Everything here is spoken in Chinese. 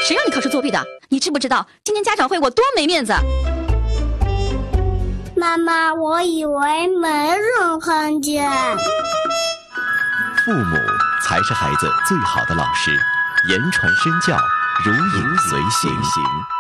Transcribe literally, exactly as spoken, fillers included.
谁让你考试作弊的？你知不知道今天家长会我多没面子？ 妈妈，我以为没人看见。 父母才是孩子最好的老师，言传身教，如影随形。